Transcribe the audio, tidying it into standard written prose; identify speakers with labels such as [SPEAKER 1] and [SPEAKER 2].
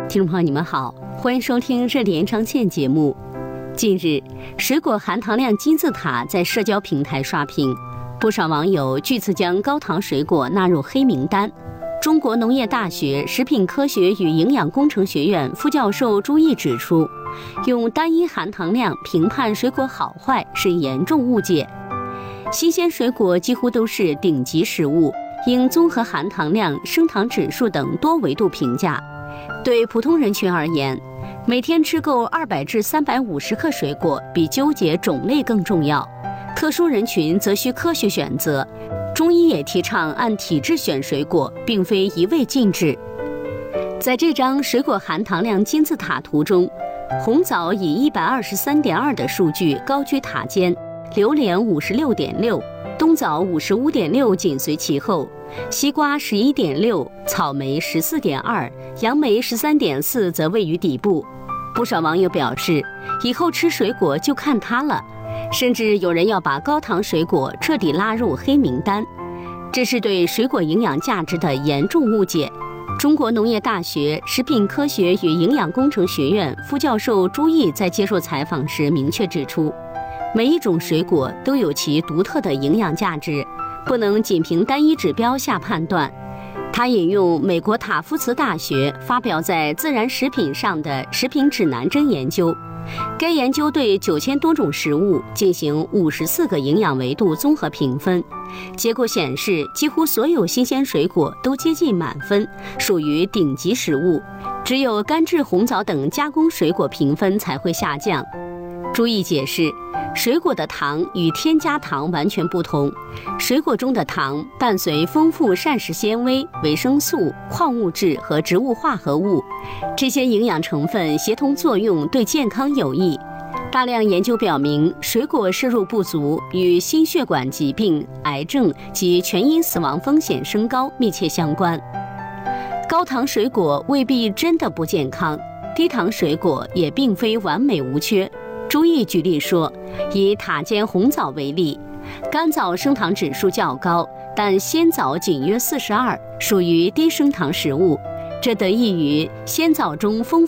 [SPEAKER 1] 听众朋友，你们好，欢迎收听热点延长线节目。近日，水果含糖量金字塔在社交平台刷屏，不少网友据此将高糖水果纳入黑名单。中国农业大学食品科学与营养工程学院副教授朱毅指出，用单一含糖量评判水果好坏是严重误解。新鲜水果几乎都是顶级食物，应综合含糖量、升糖指数等多维度评价。对普通人群而言，每天吃够200至350克水果比纠结种类更重要。特殊人群则需科学选择。中医也提倡按体质选水果，并非一味禁止。在这张水果含糖量金字塔图中，红枣以123.2的数据高居塔尖，榴莲56.6，冬枣55.6紧随其后，西瓜11.6，草莓14.2，杨梅13.4则位于底部。不少网友表示，以后吃水果就看它了，甚至有人要把高糖水果彻底拉入黑名单，这是对水果营养价值的严重误解。中国农业大学食品科学与营养工程学院副教授朱毅在接受采访时明确指出，每一种水果都有其独特的营养价值，不能仅凭单一指标下判断。他引用美国塔夫茨大学发表在《自然食品》上的食品指南针研究，该研究对9000多种食物进行54个营养维度综合评分，结果显示几乎所有新鲜水果都接近满分，属于顶级食物，只有干制红枣等加工水果评分才会下降。朱毅解释，水果的糖与添加糖完全不同，水果中的糖伴随丰富膳食纤维、维生素、矿物质和植物化合物，这些营养成分协同作用对健康有益。大量研究表明，水果摄入不足与心血管疾病、癌症及全因死亡风险升高密切相关。高糖水果未必真的不健康，低糖水果也并非完美无缺。朱毅举例说，以塔尖红枣为例，干枣升糖指数较高，但鲜枣仅约42，属于低升糖食物，这得益于鲜枣中丰